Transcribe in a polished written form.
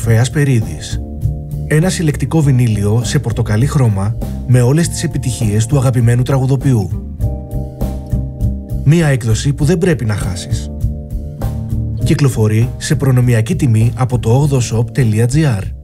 Ορφέας Περίδης. Ένα συλλεκτικό βινίλιο σε πορτοκαλί χρώμα με όλες τις επιτυχίες του αγαπημένου τραγουδοποιού. Μία έκδοση που δεν πρέπει να χάσεις. Κυκλοφορεί σε προνομιακή τιμή από το 8shop.gr.